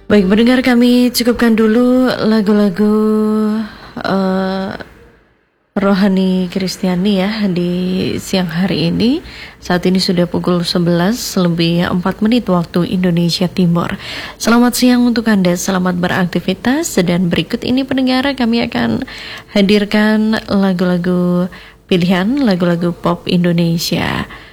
Baik, pendengar, kami cukupkan dulu lagu-lagu eh, rohani Kristiani ya di siang hari ini. Saat ini sudah pukul 11 lebih 4 menit waktu Indonesia Timur. Selamat siang untuk Anda, selamat beraktivitas. Dan berikut ini pendengar, kami akan hadirkan lagu-lagu pilihan, lagu-lagu pop Indonesia.